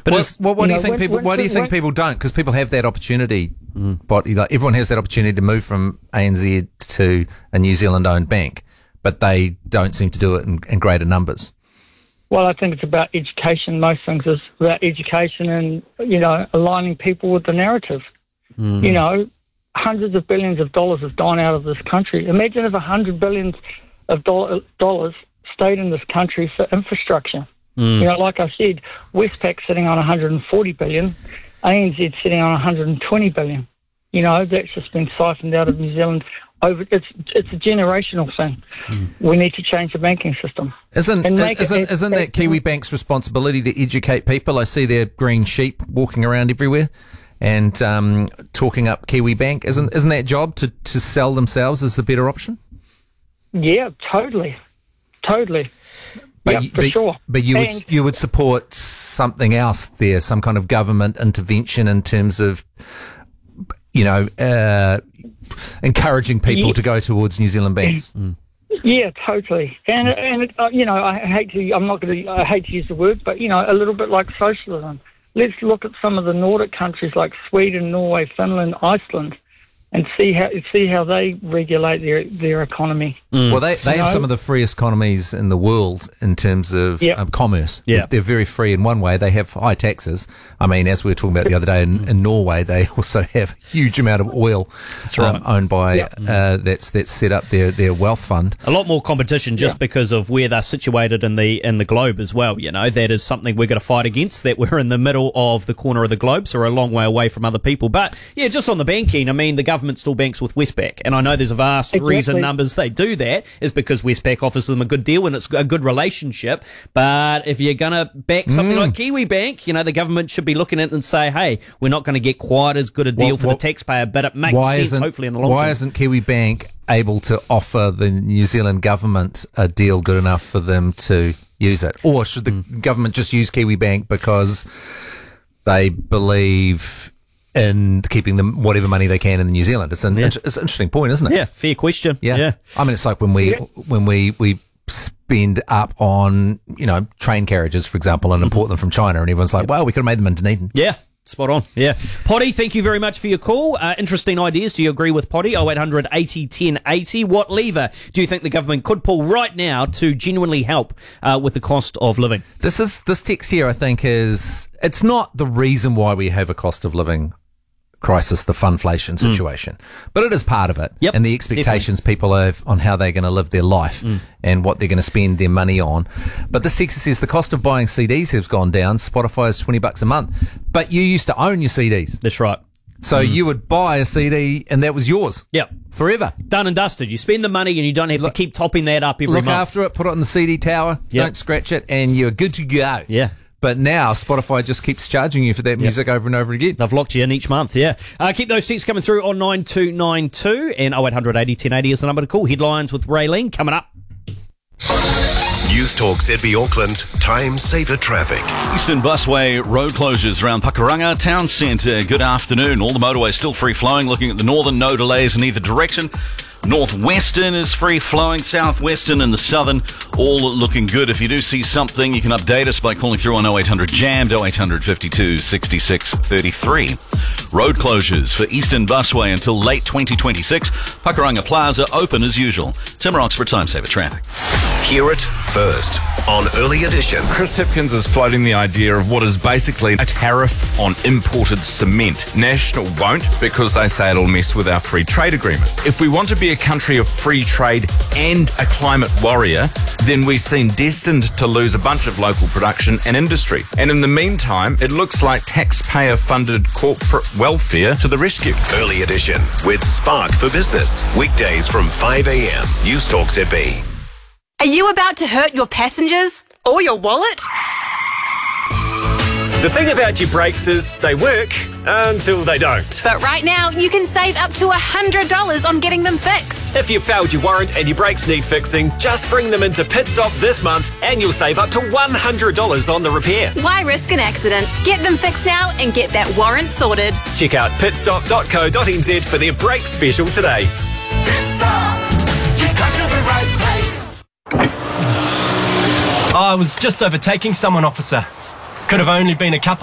But what do you think people? Why do you think people don't? Because people have that opportunity. But like, everyone has that opportunity to move from ANZ to a New Zealand-owned bank, but they don't seem to do it in greater numbers. Well, I think it's about education. Most things is about education and, aligning people with the narrative. Hundreds of billions of dollars have gone out of this country. Imagine if $100 billion of dollars stayed in this country for infrastructure. Like I said, Westpac sitting on 140 billion, ANZ sitting on 120 billion. That's just been siphoned out of New Zealand. It's a generational thing. We need to change the banking system. Isn't that Kiwi Bank's responsibility to educate people? I see their green sheep walking around everywhere and talking up Kiwi Bank. Isn't that job to sell themselves as the better option? Yeah, totally. For sure. But you would support something else there, some kind of government intervention in terms of, encouraging people to go towards New Zealand banks. Yeah, totally. And I hate to use the word, but a little bit like socialism. Let's look at some of the Nordic countries like Sweden, Norway, Finland, Iceland, and see how they regulate their economy. Well, they have some of the freest economies in the world in terms of commerce. Yeah. They're very free in one way. They have high taxes. I mean, as we were talking about the other day, in Norway, they also have a huge amount of oil owned by that's set up their wealth fund. A lot more competition just because of where they're situated in the globe as well. That is something we're going to fight against, that we're in the middle of the corner of the globe, so we're a long way away from other people. But, just on the banking, I mean, the government still banks with Westpac, and I know there's a vast reason numbers they do that is because Westpac offers them a good deal and it's a good relationship. But if you're going to back something like Kiwi Bank, the government should be looking at it and say, hey, we're not going to get quite as good a deal for the taxpayer, but it makes sense hopefully in the long term. Why isn't Kiwi Bank able to offer the New Zealand government a deal good enough for them to use it? Or should the government just use Kiwi Bank because they believe in keeping them whatever money they can in New Zealand? It's an interesting point, isn't it? Yeah, fair question. Yeah. I mean, it's like when we spend up on, train carriages, for example, and import them from China, and everyone's like, well, we could have made them in Dunedin. Yeah. Spot on. Yeah. Potty, thank you very much for your call. Interesting ideas. Do you agree with Potty? 0800 80 1080. What lever do you think the government could pull right now to genuinely help with the cost of living? This text here, I think, it's not the reason why we have a cost of living crisis, the funflation situation, but it is part of it. Yep, and the expectations people have on how they're going to live their life and what they're going to spend their money on. But this text says the cost of buying CDs has gone down. Spotify is $20 a month, but you used to own your CDs. That's right. So you would buy a CD and that was yours. Yep. Forever. Done and dusted. You spend the money and you don't have to keep topping that up every month. Look after it, put it on the CD tower, don't scratch it, and you're good to go. Yeah. But now Spotify just keeps charging you for that music over and over again. They've locked you in each month, Keep those texts coming through on 9292 and 0800 80 1080 is the number to call. Headlines with Raylene coming up. News Talk ZB Auckland, time saver traffic. Eastern Busway road closures around Pakuranga Town Centre. Good afternoon. All the motorways still free flowing. Looking at the northern, no delays in either direction. Northwestern is free flowing, southwestern and the southern all looking good. If you do see something, you can update us by calling through on 0800 JAMmed 0800 52 66 33. Road closures for Eastern Busway until late 2026. Pakuranga Plaza open as usual. Tim Rocks for Time Saver Traffic. Hear it first on Early Edition. Chris Hipkins is floating the idea of what is basically a tariff on imported cement. National won't, because they say it'll mess with our free trade agreement. If we want to be a country of free trade and a climate warrior, then we seem destined to lose a bunch of local production and industry. And in the meantime, it looks like taxpayer-funded corporate welfare to the rescue. Early Edition with Spark for Business. Weekdays from 5 a.m. News Talk ZB. Are you about to hurt your passengers or your wallet? The thing about your brakes is they work until they don't. But right now, you can save up to $100 on getting them fixed. If you've failed your warrant and your brakes need fixing, just bring them into Pit Stop this month and you'll save up to $100 on the repair. Why risk an accident? Get them fixed now and get that warrant sorted. Check out pitstop.co.nz for their brake special today. Pit Stop, you've got to the right place. I was just overtaking someone, officer. Could have only been a couple